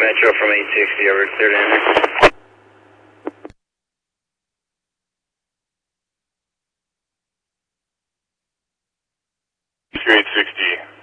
Metro from 860, over, clear to enter. 860.